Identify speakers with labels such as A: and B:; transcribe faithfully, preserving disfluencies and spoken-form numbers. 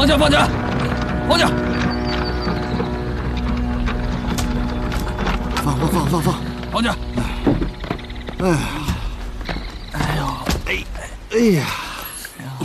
A: 放下，放下，放下！
B: 放放放放放！
A: 放下！
B: 哎呀，
A: 哎呦，哎
B: 哎呀！